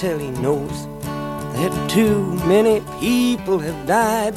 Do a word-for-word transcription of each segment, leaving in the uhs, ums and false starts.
till he knows that too many people have died.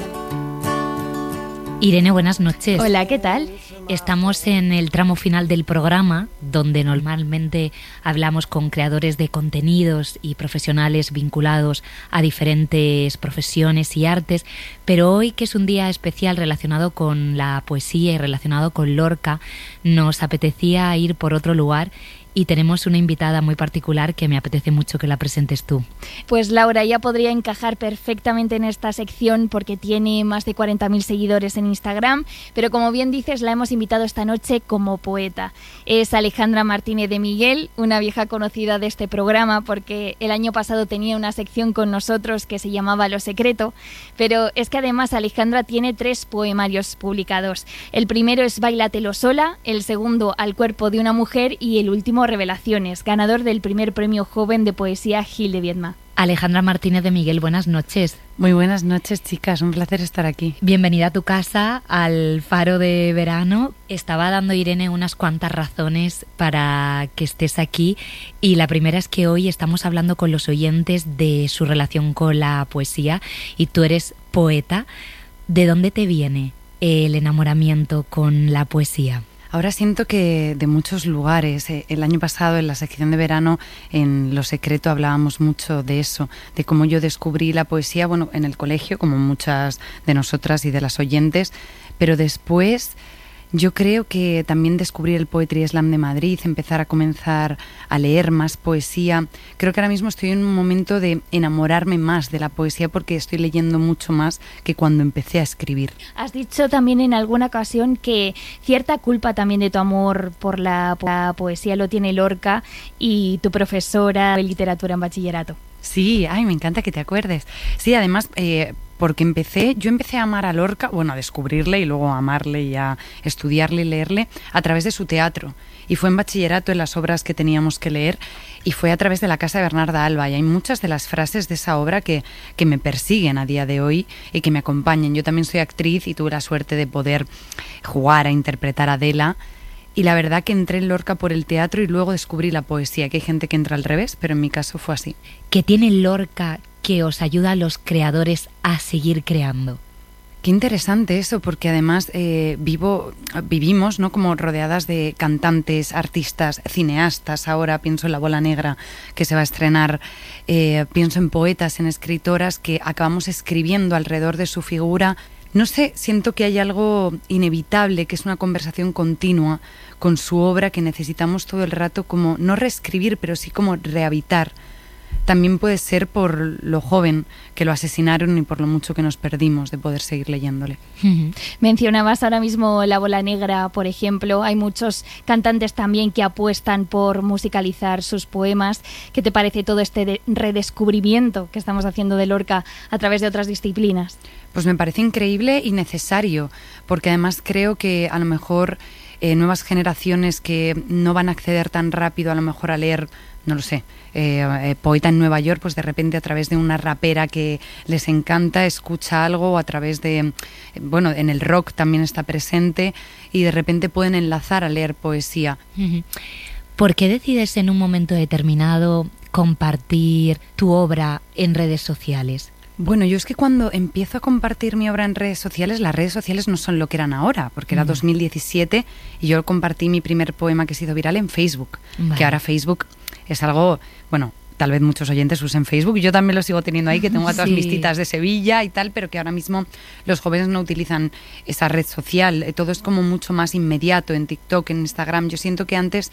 Irene, buenas noches. Hola, ¿qué tal? Estamos en el tramo final del programa, donde normalmente hablamos con creadores de contenidos y profesionales vinculados a diferentes profesiones y artes, pero hoy, que es un día especial relacionado con la poesía y relacionado con Lorca, nos apetecía ir por otro lugar. Y tenemos una invitada muy particular que me apetece mucho que la presentes tú. Pues Laura, ella podría encajar perfectamente en esta sección porque tiene más de cuarenta mil seguidores en Instagram, pero como bien dices, la hemos invitado esta noche como poeta. Es Alejandra Martínez de Miguel, una vieja conocida de este programa porque el año pasado tenía una sección con nosotros que se llamaba Lo Secreto, pero es que además Alejandra tiene tres poemarios publicados. El primero es Báilatelo sola, el segundo Al cuerpo de una mujer y el último Revelaciones, ganador del primer premio joven de poesía Gil de Viedma. Alejandra Martínez de Miguel, buenas noches. Muy buenas noches, chicas, un placer estar aquí. Bienvenida a tu casa, al Faro de Verano. Estaba dando Irene unas cuantas razones para que estés aquí y la primera es que hoy estamos hablando con los oyentes de su relación con la poesía y tú eres poeta. ¿De dónde te viene el enamoramiento con la poesía? Ahora siento que de muchos lugares. El año pasado en la sección de verano en Lo Secreto hablábamos mucho de eso, de cómo yo descubrí la poesía, bueno, en el colegio, como muchas de nosotras y de las oyentes, pero después yo creo que también descubrí el Poetry Slam de Madrid, empezar a comenzar a leer más poesía. Creo que ahora mismo estoy en un momento de enamorarme más de la poesía porque estoy leyendo mucho más que cuando empecé a escribir. Has dicho también en alguna ocasión que cierta culpa también de tu amor por la, por la poesía lo tiene Lorca y tu profesora de literatura en bachillerato. Sí, ay, me encanta que te acuerdes. Sí, además, eh, porque empecé, yo empecé a amar a Lorca, bueno, a descubrirle y luego a amarle y a estudiarle y leerle a través de su teatro. Y fue en bachillerato, en las obras que teníamos que leer, y fue a través de La Casa de Bernarda Alba. Y hay muchas de las frases de esa obra que, que me persiguen a día de hoy y que me acompañan. Yo también soy actriz y tuve la suerte de poder jugar a interpretar a Adela. Y la verdad que entré en Lorca por el teatro y luego descubrí la poesía, que hay gente que entra al revés, pero en mi caso fue así. ¿Qué tiene Lorca que os ayuda a los creadores a seguir creando? Qué interesante eso, porque además eh, vivo, vivimos, ¿no?, como rodeadas de cantantes, artistas, cineastas. Ahora pienso en La Bola Negra, que se va a estrenar. Eh, pienso en poetas, en escritoras que acabamos escribiendo alrededor de su figura. No sé, siento que hay algo inevitable, que es una conversación continua con su obra que necesitamos todo el rato como, no reescribir, pero sí como rehabitar. También puede ser por lo joven que lo asesinaron y por lo mucho que nos perdimos de poder seguir leyéndole. Uh-huh. Mencionabas ahora mismo La Bola Negra, por ejemplo. Hay muchos cantantes también que apuestan por musicalizar sus poemas. ¿Qué te parece todo este de- redescubrimiento que estamos haciendo de Lorca a través de otras disciplinas? Pues me parece increíble y necesario, porque además creo que a lo mejor eh, nuevas generaciones que no van a acceder tan rápido a lo mejor a leer, no lo sé, eh, eh, Poeta en Nueva York, pues de repente a través de una rapera que les encanta, escucha algo, o a través de, eh, bueno, en el rock también está presente, y de repente pueden enlazar a leer poesía. Uh-huh. ¿Por qué decides en un momento determinado compartir tu obra en redes sociales? Bueno, yo es que cuando empiezo a compartir mi obra en redes sociales, las redes sociales no son lo que eran ahora, porque era mm. dos mil diecisiete y yo compartí mi primer poema que se hizo viral en Facebook, vale. Que ahora Facebook es algo, bueno, tal vez muchos oyentes usen Facebook, yo también lo sigo teniendo ahí, que tengo a todas sí. mis citas de Sevilla y tal, pero que ahora mismo los jóvenes no utilizan esa red social, todo es como mucho más inmediato en TikTok, en Instagram. Yo siento que antes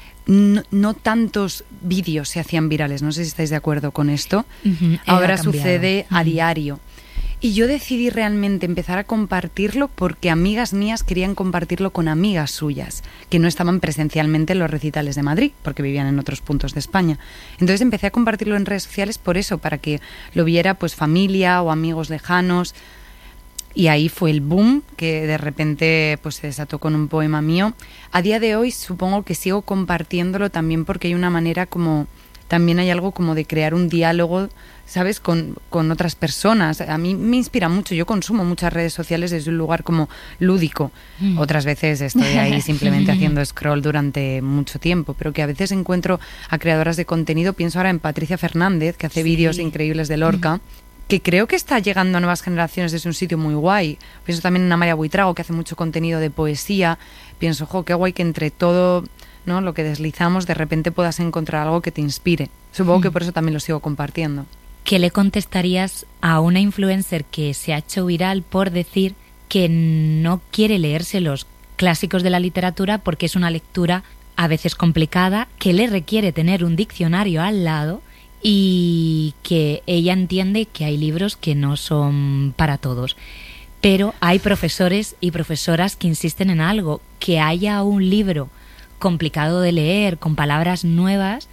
No, no tantos vídeos se hacían virales, no sé si estáis de acuerdo con esto. Uh-huh, ahora sucede uh-huh. a diario. Y yo decidí realmente empezar a compartirlo porque amigas mías querían compartirlo con amigas suyas, que no estaban presencialmente en los recitales de Madrid, porque vivían en otros puntos de España. Entonces empecé a compartirlo en redes sociales por eso, para que lo viera pues familia o amigos lejanos. Y ahí fue el boom, que de repente pues se desató con un poema mío. A día de hoy supongo que sigo compartiéndolo también porque hay una manera como también hay algo como de crear un diálogo, ¿sabes?, con, con otras personas. A mí me inspira mucho, yo consumo muchas redes sociales desde un lugar como lúdico. Mm. Otras veces estoy ahí simplemente haciendo scroll durante mucho tiempo, pero que a veces encuentro a creadoras de contenido, pienso ahora en Patricia Fernández, que hace sí. vídeos increíbles de Lorca, mm. que creo que está llegando a nuevas generaciones desde un sitio muy guay. Pienso también en Amaia Buitrago, que hace mucho contenido de poesía. Pienso, jo, qué guay que entre todo, ¿no?, lo que deslizamos, de repente puedas encontrar algo que te inspire. Supongo mm. que por eso también lo sigo compartiendo. ¿Qué le contestarías a una influencer que se ha hecho viral por decir que no quiere leerse los clásicos de la literatura porque es una lectura a veces complicada, que le requiere tener un diccionario al lado y que ella entiende que hay libros que no son para todos? Pero hay profesores y profesoras que insisten en algo, que haya un libro complicado de leer, con palabras nuevas,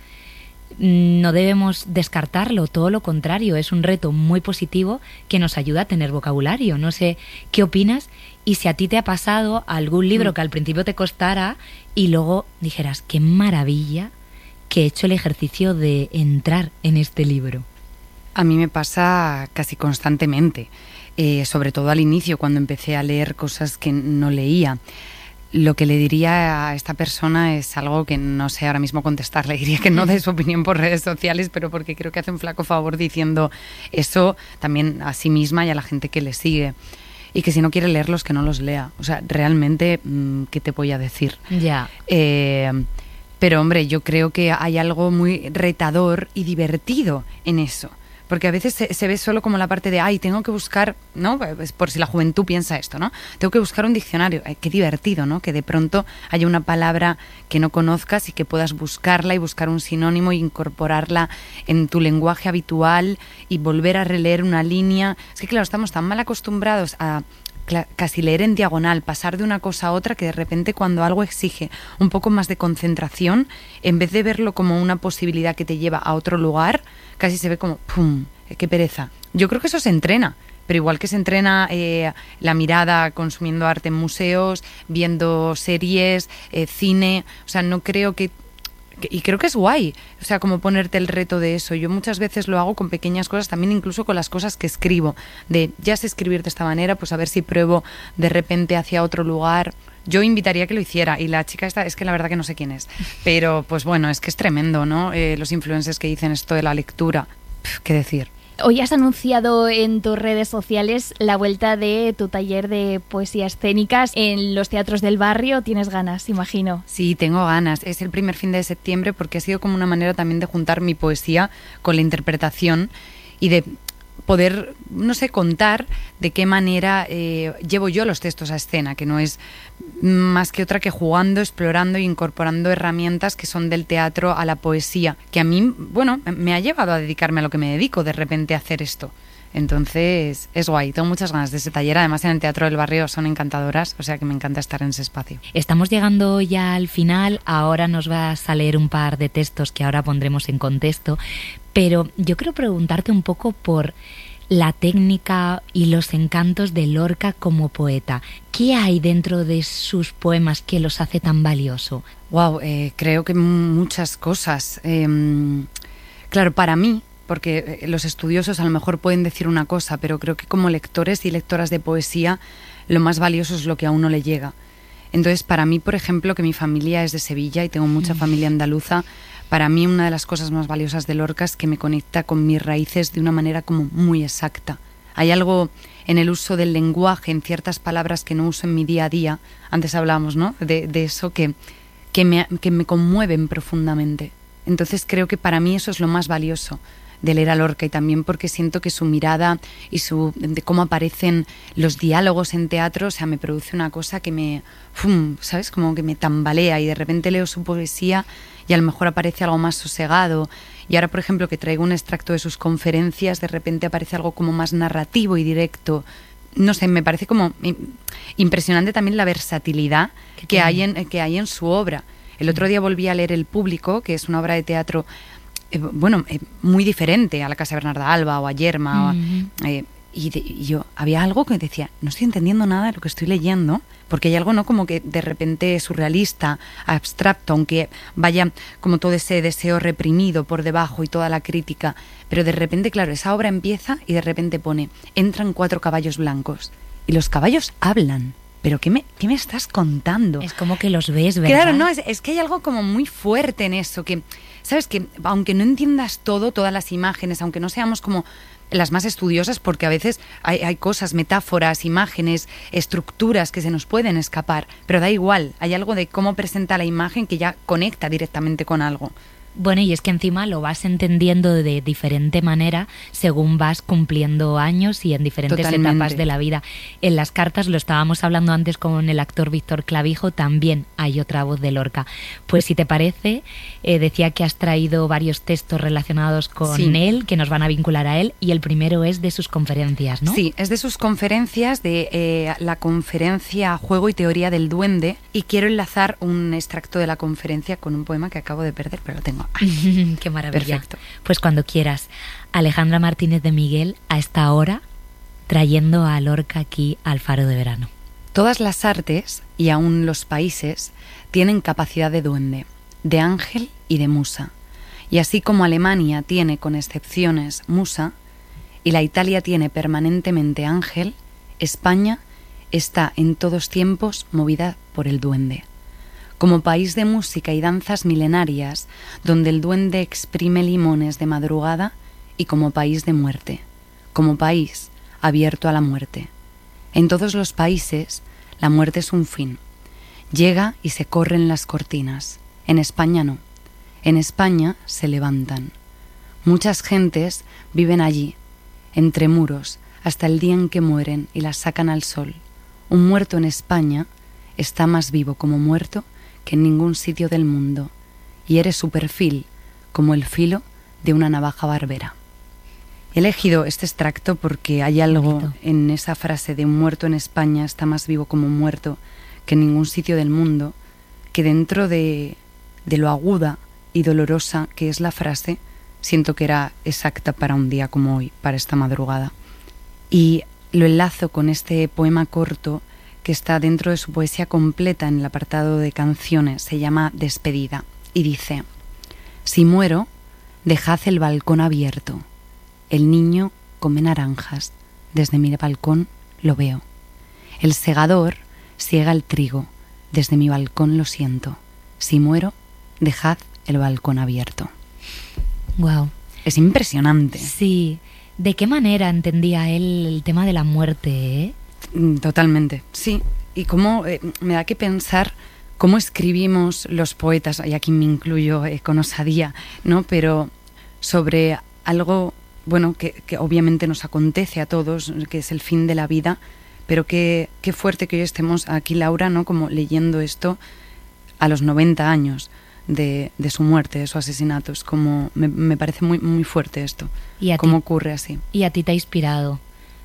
no debemos descartarlo, todo lo contrario, es un reto muy positivo que nos ayuda a tener vocabulario. No sé qué opinas y si a ti te ha pasado algún libro que al principio te costara y luego dijeras, qué maravilla que he hecho el ejercicio de entrar en este libro. A mí me pasa casi constantemente, eh, sobre todo al inicio, cuando empecé a leer cosas que no leía. Lo que le diría a esta persona es algo que no sé ahora mismo contestar. Le diría que no dé su opinión por redes sociales, pero porque creo que hace un flaco favor diciendo eso también a sí misma y a la gente que le sigue. Y que si no quiere leerlos, que no los lea. O sea, realmente, ¿qué te voy a decir? Ya. Eh, pero, hombre, yo creo que hay algo muy retador y divertido en eso. Porque a veces se, se ve solo como la parte de, ay, tengo que buscar, ¿no? Pues por si la juventud piensa esto, ¿no? Tengo que buscar un diccionario. Ay, qué divertido, ¿no? Que de pronto haya una palabra que no conozcas y que puedas buscarla y buscar un sinónimo e incorporarla en tu lenguaje habitual y volver a releer una línea. Es que, claro, estamos tan mal acostumbrados a casi leer en diagonal, pasar de una cosa a otra, que de repente cuando algo exige un poco más de concentración, en vez de verlo como una posibilidad que te lleva a otro lugar, casi se ve como ¡pum! ¡Qué pereza! Yo creo que eso se entrena, pero igual que se entrena eh, la mirada consumiendo arte en museos, viendo series, eh, cine, o sea, no creo que... Y creo que es guay, o sea, como ponerte el reto de eso. Yo muchas veces lo hago con pequeñas cosas, también incluso con las cosas que escribo, de ya sé escribir de esta manera, pues a ver si pruebo de repente hacia otro lugar. Yo invitaría a que lo hiciera, y la chica esta, es que la verdad que no sé quién es, pero pues bueno, es que es tremendo, ¿no? Eh, los influencers que dicen esto de la lectura, Pff, ¿qué decir? Hoy has anunciado en tus redes sociales la vuelta de tu taller de poesía escénicas en los teatros del barrio. ¿Tienes ganas, imagino? Sí, tengo ganas. Es el primer fin de septiembre porque ha sido como una manera también de juntar mi poesía con la interpretación y de poder, no sé, contar de qué manera eh, llevo yo los textos a escena, que no es más que otra que jugando, explorando e incorporando herramientas que son del teatro a la poesía, que a mí, bueno, me ha llevado a dedicarme a lo que me dedico, de repente a hacer esto. Entonces, es guay, tengo muchas ganas de ese taller. Además, en el Teatro del Barrio son encantadoras, o sea que me encanta estar en ese espacio. Estamos llegando ya al final, ahora nos vas a leer un par de textos que ahora pondremos en contexto, pero yo quiero preguntarte un poco por la técnica y los encantos de Lorca como poeta. ¿Qué hay dentro de sus poemas que los hace tan valioso? Wow, eh, creo que muchas cosas. Eh, claro, para mí, porque los estudiosos a lo mejor pueden decir una cosa, pero creo que como lectores y lectoras de poesía, lo más valioso es lo que a uno le llega. Entonces, para mí, por ejemplo, que mi familia es de Sevilla y tengo mucha familia andaluza, para mí una de las cosas más valiosas de Lorca es que me conecta con mis raíces de una manera como muy exacta. Hay algo en el uso del lenguaje, en ciertas palabras que no uso en mi día a día, antes hablábamos, ¿no?, de, de eso que, que, me, que me conmueven profundamente. Entonces creo que para mí eso es lo más valioso de leer a Lorca, y también porque siento que su mirada y su de cómo aparecen los diálogos en teatro, o sea, me produce una cosa que me, ¡fum!, ¿sabes?, como que me tambalea, y de repente leo su poesía y a lo mejor aparece algo más sosegado. Y ahora, por ejemplo, que traigo un extracto de sus conferencias, de repente aparece algo como más narrativo y directo. No sé, me parece como impresionante también la versatilidad que hay, en, que hay en su obra. El otro día volví a leer El Público, que es una obra de teatro, eh, bueno, eh, muy diferente a La Casa de Bernarda Alba o a Yerma. Mm-hmm. o a, eh, y, de, y yo, había algo que decía, no estoy entendiendo nada de lo que estoy leyendo, porque hay algo, ¿no? Como que de repente surrealista, abstracto, aunque vaya como todo ese deseo reprimido por debajo y toda la crítica, pero de repente, claro, esa obra empieza y de repente pone, entran cuatro caballos blancos, y los caballos hablan. ¿Pero qué me, qué me estás contando? Es como que los ves, ¿verdad? Claro, no, es, es que hay algo como muy fuerte en eso, que, ¿sabes? Que aunque no entiendas todo, todas las imágenes, aunque no seamos como las más estudiosas, porque a veces hay, hay cosas, metáforas, imágenes, estructuras que se nos pueden escapar, pero da igual, hay algo de cómo presenta la imagen que ya conecta directamente con algo. Bueno, y es que encima lo vas entendiendo de diferente manera según vas cumpliendo años y en diferentes Totalmente. etapas de la vida. En las cartas, lo estábamos hablando antes con el actor Víctor Clavijo, también hay otra voz de Lorca. Pues si te parece, eh, decía que has traído varios textos relacionados con sí. él, que nos van a vincular a él, y el primero es de sus conferencias, ¿no? Sí, es de sus conferencias, de eh, la conferencia Juego y Teoría del Duende, y quiero enlazar un extracto de la conferencia con un poema que acabo de perder, pero lo tengo. Qué maravilla. Perfecto. Pues cuando quieras. Alejandra Martínez de Miguel, a esta hora, trayendo a Lorca aquí al Faro de Verano. Todas las artes, y aún los países, tienen capacidad de duende, de ángel y de musa. Y así como Alemania tiene, con excepciones, musa, y la Italia tiene permanentemente ángel, España está en todos tiempos movida por el duende. Como país de música y danzas milenarias, donde el duende exprime limones de madrugada, y como país de muerte, como país abierto a la muerte. En todos los países, la muerte es un fin. Llega y se corren las cortinas. En España no. En España se levantan. Muchas gentes viven allí, entre muros, hasta el día en que mueren y las sacan al sol. Un muerto en España está más vivo como muerto que en ningún sitio del mundo, y eres su perfil como el filo de una navaja barbera. He elegido este extracto porque hay algo Bonito. En esa frase de un muerto en España está más vivo como un muerto que en ningún sitio del mundo, que dentro de, de lo aguda y dolorosa que es la frase, siento que era exacta para un día como hoy, para esta madrugada. Y lo enlazo con este poema corto que está dentro de su poesía completa en el apartado de canciones, se llama Despedida, y dice: si muero, dejad el balcón abierto, el niño come naranjas, desde mi balcón lo veo, el segador siega el trigo, desde mi balcón lo siento, si muero, dejad el balcón abierto. Wow. Es impresionante. Sí. ¿De qué manera entendía él el tema de la muerte, eh? Totalmente, sí. Y cómo eh, me da que pensar cómo escribimos los poetas, y aquí me incluyo eh, con osadía, ¿no? Pero sobre algo, bueno, que, que obviamente nos acontece a todos, que es el fin de la vida, pero qué, qué fuerte que hoy estemos aquí, Laura, ¿no? Como leyendo esto a los noventa años de, de su muerte, de su asesinato. Es como, me, me parece muy, muy fuerte esto, ¿Y a cómo ti, ocurre así. ¿Y a ti te ha inspirado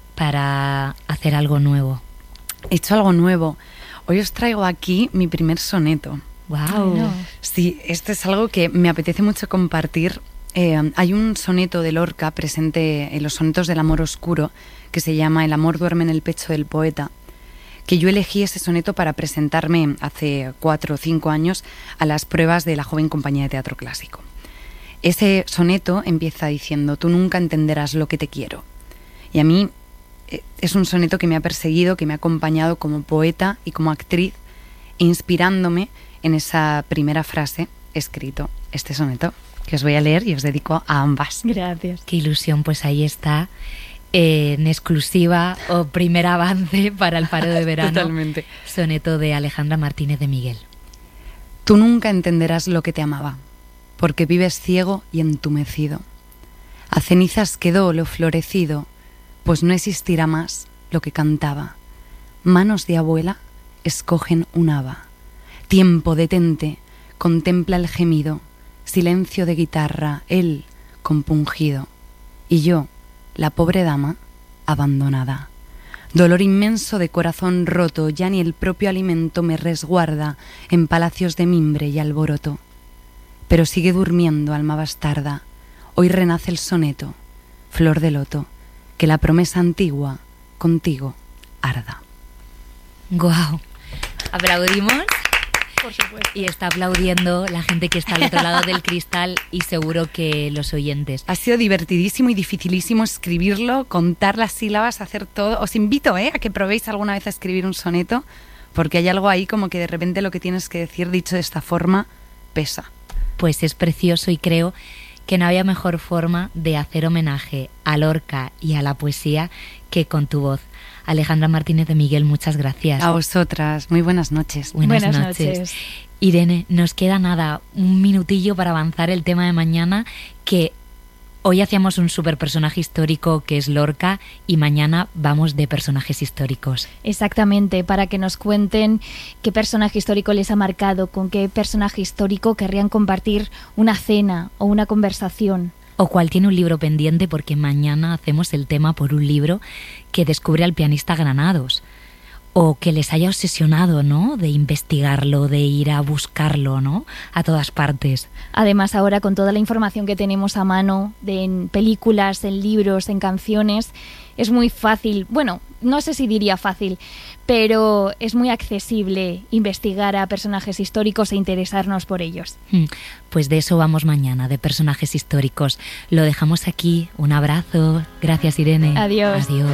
para hacer algo nuevo? He hecho algo nuevo. Hoy os traigo aquí mi primer soneto. ¡Wow! No. Sí, esto es algo que me apetece mucho compartir. Eh, hay un soneto de Lorca presente en los sonetos del amor oscuro que se llama El amor duerme en el pecho del poeta, que yo elegí ese soneto para presentarme hace cuatro o cinco años a las pruebas de la joven compañía de teatro clásico. Ese soneto empieza diciendo: tú nunca entenderás lo que te quiero. Y a mí eh, es un soneto que me ha perseguido, que me ha acompañado como poeta y como actriz, inspirándome en esa primera frase escrito este soneto, que os voy a leer y os dedico a ambas. Gracias. Qué ilusión, pues ahí está, eh, en exclusiva o primer avance para el Faro de Verano. Totalmente. Soneto de Alejandra Martínez de Miguel. Tú nunca entenderás lo que te amaba, porque vives ciego y entumecido. A cenizas quedó lo florecido, pues no existirá más lo que cantaba. Manos de abuela escogen un haba. Tiempo, detente, contempla el gemido, silencio de guitarra, él compungido. Y yo, la pobre dama, abandonada. Dolor inmenso de corazón roto, ya ni el propio alimento me resguarda en palacios de mimbre y alboroto. Pero sigue durmiendo, alma bastarda, hoy renace el soneto, flor de loto, que la promesa antigua contigo arda. Guau. Aplaudimos. Por supuesto. Y está aplaudiendo la gente que está al otro lado del cristal y seguro que los oyentes. Ha sido divertidísimo y dificilísimo escribirlo, contar las sílabas, hacer todo. Os invito ¿eh? a que probéis alguna vez a escribir un soneto, porque hay algo ahí como que de repente lo que tienes que decir dicho de esta forma pesa. Pues es precioso y creo que no había mejor forma de hacer homenaje a Lorca y a la poesía que con tu voz. Alejandra Martínez de Miguel, muchas gracias. A vosotras, muy buenas noches. Buenas, buenas noches. noches. Irene, nos queda nada, un minutillo para avanzar el tema de mañana, que hoy hacíamos un super personaje histórico que es Lorca y mañana vamos de personajes históricos. Exactamente, para que nos cuenten qué personaje histórico les ha marcado, con qué personaje histórico querrían compartir una cena o una conversación. O cual tiene un libro pendiente, porque mañana hacemos el tema por un libro que descubre al pianista Granados. O que les haya obsesionado, ¿no? De investigarlo, de ir a buscarlo, ¿no? A todas partes. Además, ahora con toda la información que tenemos a mano, de en películas, en libros, en canciones, es muy fácil, bueno, no sé si diría fácil, pero es muy accesible investigar a personajes históricos e interesarnos por ellos. Pues de eso vamos mañana, de personajes históricos. Lo dejamos aquí. Un abrazo. Gracias, Irene. Adiós. Adiós.